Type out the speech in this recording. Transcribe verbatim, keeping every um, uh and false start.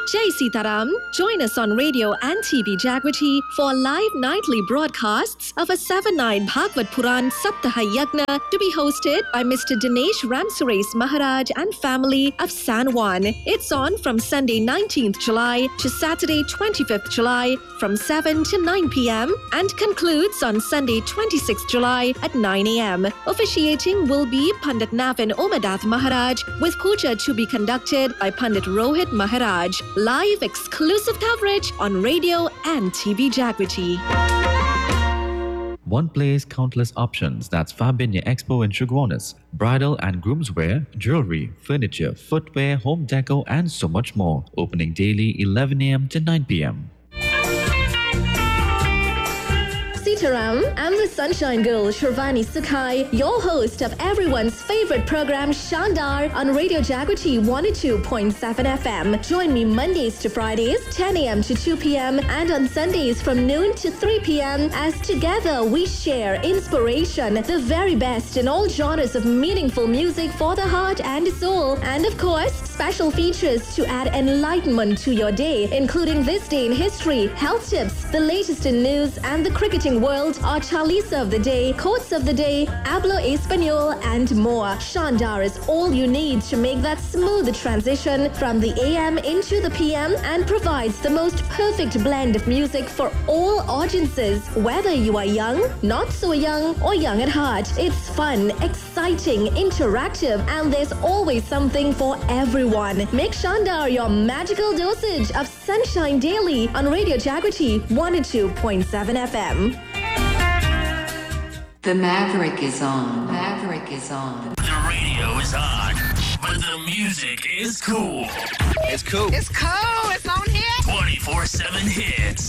Jai Sitaram. Join us on radio and T V Jagriti for live nightly broadcasts of a seven nine Bhagavad Puran Saptaha Yagna to be hosted by Mister Dinesh Ramsurais Maharaj and family of San Juan. It's on from Sunday nineteenth July to Saturday twenty-fifth July from seven to nine p.m. and concludes on Sunday twenty-sixth July at nine a.m. Officiating will be Pandit Navin Omadath Maharaj with puja to be conducted by Pandit Rohit Maharaj. Live exclusive coverage on radio and T V Jagriti. One place, countless options. That's Fabinia Expo in Sugarwanas. Bridal and groomswear, jewelry, furniture, footwear, home decor, and so much more. Opening daily eleven a.m. to nine p.m. Sitaram, I'm the Sunshine Girl, Shravani Sukhai, your host of everyone's favorite program, Shandar, on Radio Jagriti one oh two point seven F M. Join me Mondays to Fridays, ten a.m. to two p.m. and on Sundays from noon to three p.m. as together we share inspiration, the very best in all genres of meaningful music for the heart and soul. And of course, special features to add enlightenment to your day, including this day in history, health tips, the latest in news, and the cricketing world, our Chalisa of the day, quotes of the day, Hablo Espanol, and more. Shandar is all you need to make that smooth transition from the A M into the P M and provides the most perfect blend of music for all audiences, whether you are young, not so young, or young at heart. It's fun, exciting, interactive, and there's always something for everyone. Make Shandar your magical dosage of sunshine daily on Radio Jagriti one oh two point seven F M. The Maverick is on. Maverick is on. The radio is on, but the music is cool. It's cool. It's cool. It's on here. twenty-four seven hits.